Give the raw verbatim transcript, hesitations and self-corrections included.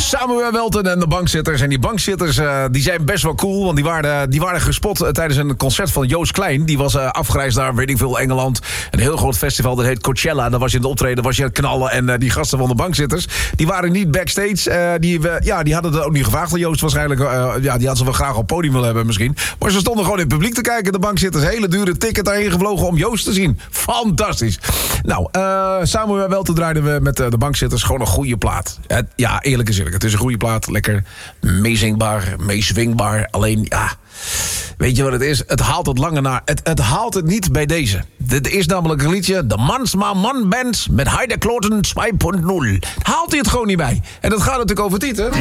Samuel Welten en de bankzitters. En die bankzitters uh, die zijn best wel cool. Want die waren, die waren gespot uh, tijdens een concert van Joost Klein. Die was uh, afgereisd naar, weet ik veel, Engeland. Een heel groot festival, dat heet Coachella. Daar was je in de optreden, was je aan het knallen. En uh, die gasten van de bankzitters, die waren niet backstage. Uh, die, uh, ja, die hadden het ook niet gevraagd. Joost waarschijnlijk, uh, ja, die had ze wel graag op podium willen hebben misschien. Maar ze stonden gewoon in het publiek te kijken. De bankzitters, hele dure ticket daarheen gevlogen om Joost te zien. Fantastisch. Nou, uh, Samuel Welten draaiden we met uh, de bankzitters gewoon een goede plaat. Het, ja, eerlijk is eerlijk. Het is een goede plaat. Lekker meezingbaar, meeswingbaar. Alleen, ja, weet je wat het is? Het haalt het lange naar. Het, het haalt het niet bij deze. Dit is namelijk een liedje, de Mansma Man Band met Heide Kloten twee punt nul. Haalt hij het gewoon niet bij. En dat gaat natuurlijk over Tieten.